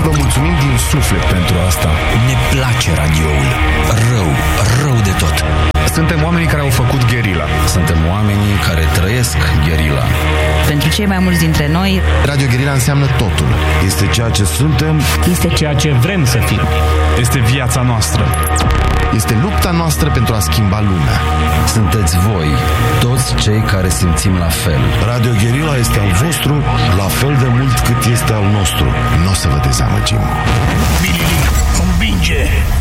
și vă mulțumim din suflet pentru asta. Ne place radioul. Rău de tot. Suntem oamenii care au făcut gherila. Suntem oamenii care trăiesc gherila. Pentru cei mai mulți dintre noi, Radio Gherila înseamnă totul. Este ceea ce suntem. Este ceea ce vrem să fim. Este viața noastră. Este lupta noastră pentru a schimba lumea. Sunteți voi, toți cei care simțim la fel. Radio Gherila este al vostru, la fel de mult cât este al nostru. Nu o să vă dezamăgim. Billy, convinge!